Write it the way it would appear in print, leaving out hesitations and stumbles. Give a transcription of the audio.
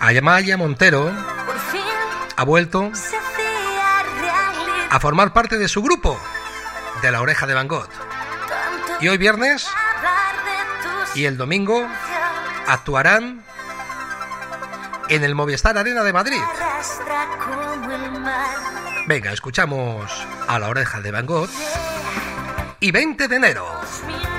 Amaya Montero ha vuelto a formar parte de su grupo, de La Oreja de Van Gogh. Y hoy viernes y el domingo actuarán en el Movistar Arena de Madrid. Venga, escuchamos a La Oreja de Van Gogh y 20 de enero.